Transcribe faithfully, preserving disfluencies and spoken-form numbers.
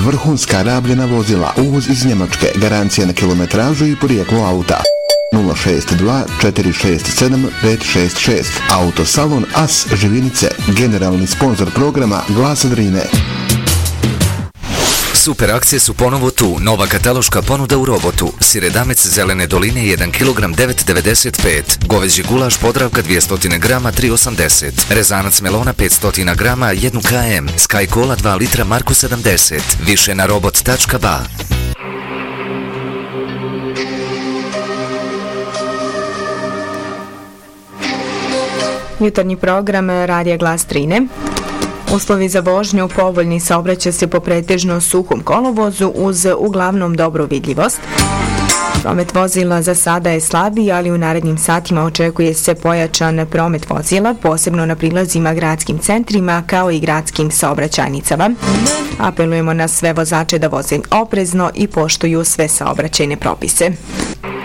vrhunska rabljena vozila, uvoz iz Njemačke, garancija na kilometražu i porijeklo auta. nula šest dva četiri šest sedam pet šest šest. Autosalon As Živinice, generalni sponzor programa Glas Drine. Super akcije su ponovo tu. Nova kataloška ponuda u Robotu. Siredamec zelene doline jedan kilogram devet devedeset pet. Goveđi gulaš Podravka dvjesto grama tri osamdeset. Rezanac melona petsto grama jedan kilogram. Sky Cola dva litra Marko sedamdeset. Više na robot tačka ba. Jutarnji program Radija Glas Drine. Uslovi za vožnju povoljni, saobraća se po pretežno suhom kolovozu uz uglavnom dobru vidljivost. Promet vozila za sada je slabiji, ali u narednim satima očekuje se pojačan promet vozila, posebno na prilazima gradskim centrima kao i gradskim saobraćajnicama. Apelujemo na sve vozače da voze oprezno i poštuju sve saobraćajne propise.